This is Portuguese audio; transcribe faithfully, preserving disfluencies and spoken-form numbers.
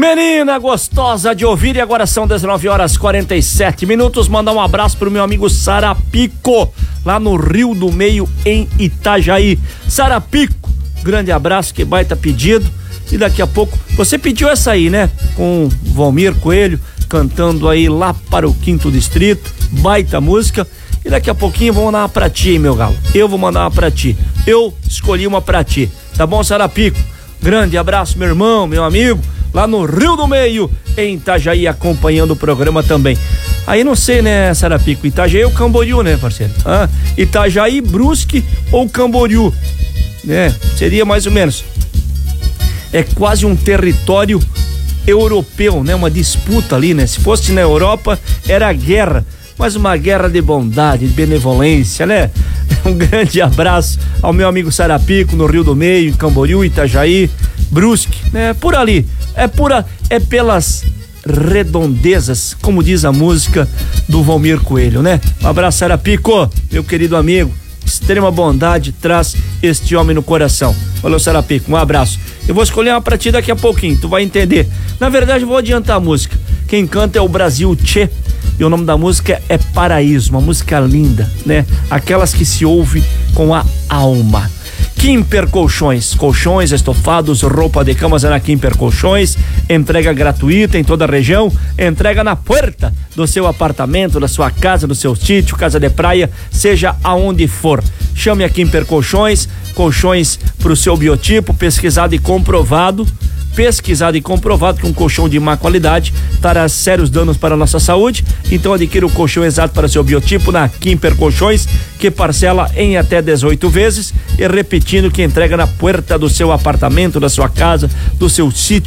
Menina gostosa de ouvir, e agora são dezenove horas e quarenta e sete minutos. Mandar um abraço pro meu amigo Sarapico, lá no Rio do Meio, em Itajaí. Sarapico, grande abraço, que baita pedido. E daqui a pouco, você pediu essa aí, né? Com Valmir Coelho, cantando aí lá para o quinto distrito, baita música. E daqui a pouquinho vou mandar uma pra ti, hein, meu galo. Eu vou mandar uma pra ti. Eu escolhi uma pra ti, tá bom, Sarapico? Grande abraço, meu irmão, meu amigo, lá no Rio do Meio, em Itajaí, acompanhando o programa também. Aí não sei, né, Sarapico, Itajaí ou Camboriú, né, parceiro? Ah, Itajaí, Brusque ou Camboriú, né? Seria mais ou menos. É quase um território europeu, né? Uma disputa ali, né? Se fosse na Europa, era guerra, mas uma guerra de bondade, de benevolência, né? Um grande abraço ao meu amigo Sarapico, no Rio do Meio, em Camboriú, Itajaí, Brusque, né? Por ali, é pura, é pelas redondezas, como diz a música do Valmir Coelho, né? Um abraço, Sarapico, meu querido amigo, extrema bondade traz este homem no coração. Valeu, Sarapico, um abraço. Eu vou escolher uma pra ti daqui a pouquinho, tu vai entender. Na verdade, eu vou adiantar a música. Quem canta é o Brasil Tchê, e o nome da música é Paraíso, uma música linda, né? Aquelas que se ouve com a alma. Quimper Colchões, colchões, estofados, roupa de camas é na Quimper Colchões, entrega gratuita em toda a região, entrega na porta do seu apartamento, da sua casa, do seu sítio, casa de praia, seja aonde for. Chame a Quimper Colchões, colchões pro seu biotipo, pesquisado e comprovado, pesquisado e comprovado que um colchão de má qualidade trará sérios danos para a nossa saúde. Então adquira o colchão exato para seu biotipo na Quimper Colchões, que parcela em até dezoito vezes, e repetindo, que entrega na porta do seu apartamento, da sua casa, do seu sítio,